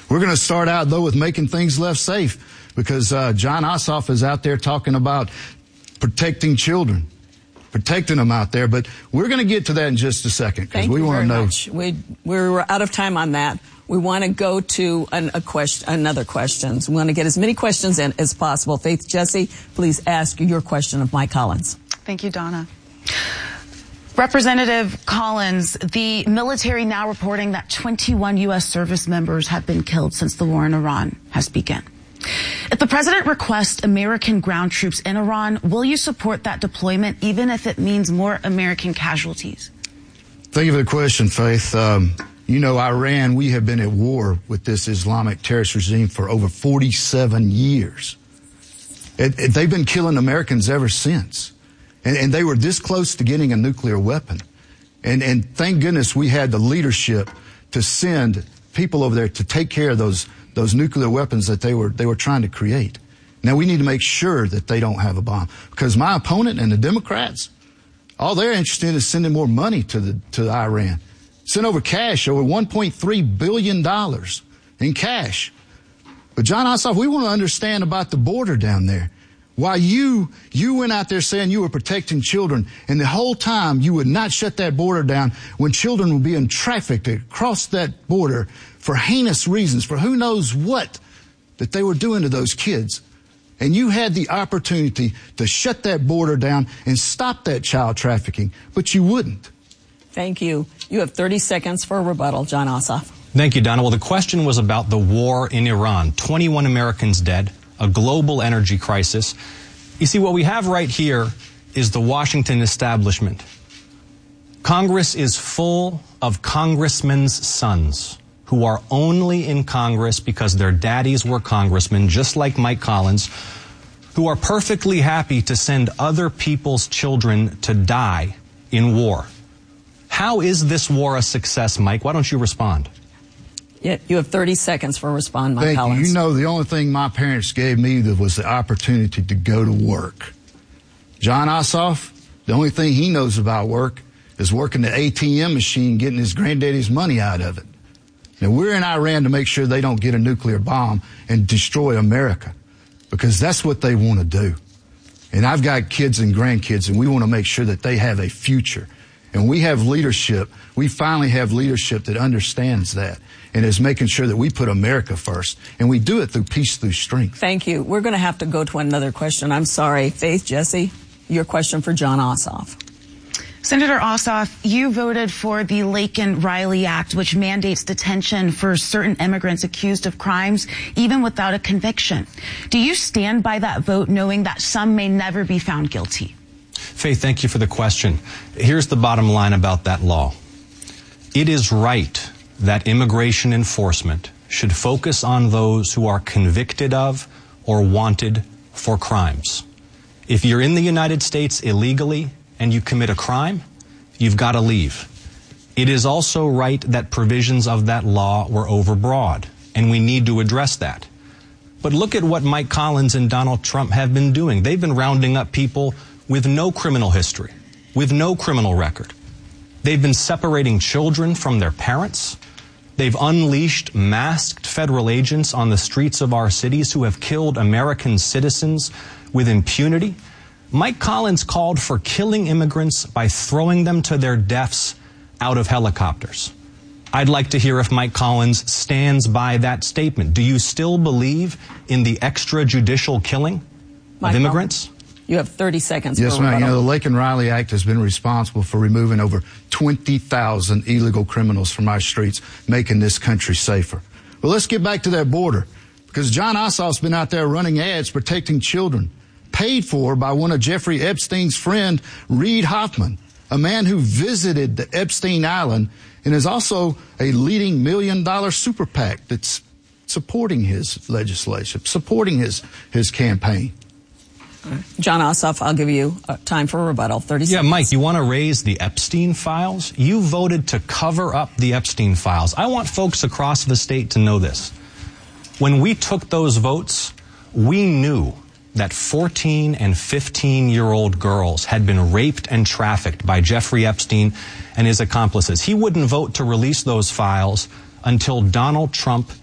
We're going to start out, though, with making things less safe, because Jon Ossoff is out there talking about protecting children, protecting them out there. But we're going to get to that in just a second, because we want to know. Thank you very much. We're out of time on that. We want to go to another question. We want to get as many questions in as possible. Faith, Jesse, please ask your question of Mike Collins. Thank you, Donna. Representative Collins, the military now reporting that 21 U.S. service members have been killed since the war in Iran has begun. If the president requests American ground troops in Iran, will you support that deployment, even if it means more American casualties? Thank you for the question, Faith. You know, Iran, we have been at war with this Islamic terrorist regime for over 47 years. They've been killing Americans ever since. And they were this close to getting a nuclear weapon. And thank goodness we had the leadership to send people over there to take care of those nuclear weapons that they were trying to create. Now we need to make sure that they don't have a bomb. Because my opponent and the Democrats, all they're interested in is sending more money to Iran. Sent over cash, over $1.3 billion in cash. But Jon Ossoff, we want to understand about the border down there. Why you went out there saying you were protecting children, and the whole time you would not shut that border down when children were being trafficked across that border for heinous reasons, for who knows what that they were doing to those kids. And you had the opportunity to shut that border down and stop that child trafficking, but you wouldn't. Thank you. You have 30 seconds for a rebuttal, Jon Ossoff. Thank you, Donna. Well, the question was about the war in Iran. 21 Americans dead, a global energy crisis. You see, what we have right here is the Washington establishment. Congress is full of congressmen's sons who are only in Congress because their daddies were congressmen, just like Mike Collins, who are perfectly happy to send other people's children to die in war. How is this war a success, Mike? Why don't you respond? Yeah, you have 30 seconds for a response, Mike Collins. Thank you. You know, the only thing my parents gave me was the opportunity to go to work. Jon Ossoff, the only thing he knows about work is working the ATM machine, getting his granddaddy's money out of it. Now, we're in Iran to make sure they don't get a nuclear bomb and destroy America, because that's what they want to do. And I've got kids and grandkids, and we want to make sure that they have a future. And we have leadership. We finally have leadership that understands that and is making sure that we put America first. And we do it through peace, through strength. Thank you. We're going to have to go to another question. I'm sorry. Faith, Jesse, your question for Jon Ossoff. Senator Ossoff, you voted for the Laken-Riley Act, which mandates detention for certain immigrants accused of crimes, even without a conviction. Do you stand by that vote, knowing that some may never be found guilty? Faith, thank you for the question. Here's the bottom line about that law. It is right that immigration enforcement should focus on those who are convicted of or wanted for crimes. If you're in the United States illegally and you commit a crime, you've got to leave. It is also right that provisions of that law were overbroad, and we need to address that. But look at what Mike Collins and Donald Trump have been doing. They've been rounding up people with no criminal history, with no criminal record. They've been separating children from their parents. They've unleashed masked federal agents on the streets of our cities who have killed American citizens with impunity. Mike Collins called for killing immigrants by throwing them to their deaths out of helicopters. I'd like to hear if Mike Collins stands by that statement. Do you still believe in the extrajudicial killing of immigrants? You have 30 seconds. Yes, ma'am. You know, the Laken-Riley Act has been responsible for removing over 20,000 illegal criminals from our streets, making this country safer. Well, let's get back to that border, because Jon Ossoff's been out there running ads protecting children, paid for by one of Jeffrey Epstein's friend, Reid Hoffman, a man who visited the Epstein Island and is also a leading $1 million super PAC that's supporting his legislation, supporting his campaign. Jon Ossoff, I'll give you time for a rebuttal. 30 seconds. Yeah, Mike, you want to raise the Epstein files? You voted to cover up the Epstein files. I want folks across the state to know this. When we took those votes, we knew that 14 and 15-year-old girls had been raped and trafficked by Jeffrey Epstein and his accomplices. He wouldn't vote to release those files until Donald Trump